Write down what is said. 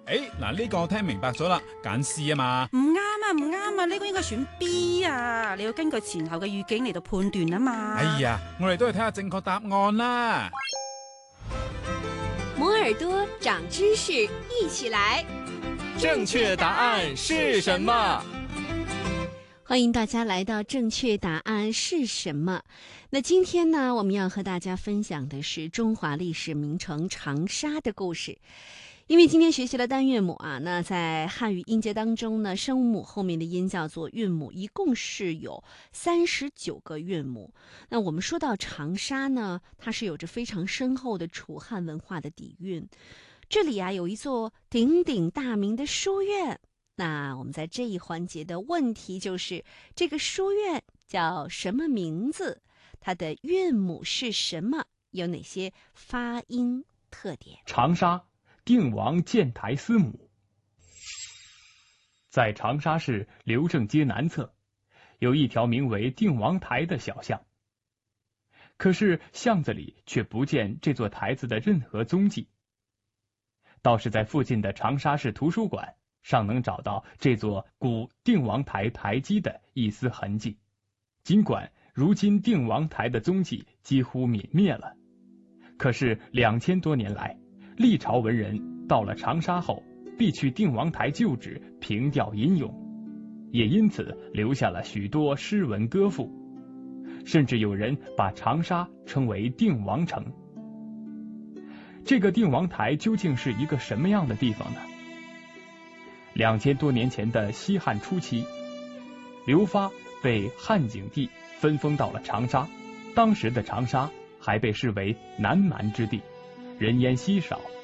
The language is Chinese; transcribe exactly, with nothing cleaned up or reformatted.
誒，嗱呢個我聽明白咗啦，揀 C 啊嘛。 唔啱啊，唔啱啊，呢個應該選 B 啊，你要根據前後嘅語境嚟到判斷啊嘛。 哎呀，我哋都係睇下正確答案啦。 摩耳朵長知識，一起來。 正確答案是什麼？ 歡迎大家來到正確答案是什麼？那今天呢，我們要和大家分享的是中華歷史名城長沙的故事。因為今天學習了單韻母啊，那在漢語音節當中呢，聲母後面的音叫做韻母，一共是有三十九個韻母。那我們說到長沙呢，它是有着非常深厚的楚漢文化的底蘊。這裡啊有一座鼎鼎大名的書院。那我們在這一環節的問題就是，這個書院叫什麼名字？它的韻母是什麼？有哪些發音特點？ 長沙定王建台司母，在長沙市劉正街南側，有一條名為定王台的小巷。可是巷子裡卻不見這座台子的任何蹤跡，倒是在附近的長沙市圖書館尚能找到這座古定王台台基的一絲痕跡。儘管如今定王台的蹤跡幾乎泯滅了，可是兩千多年來，歷朝文人到了長沙後，必去定王台舊址憑弔吟詠，也因此留下了許多詩文歌賦，甚至有人把長沙稱為定王城。這個定王台究竟是一個什麼樣的地方呢？兩千多年前的西漢初期，劉發被漢景帝分封到了長沙，當時的長沙還被視為南蠻之地，人煙稀少，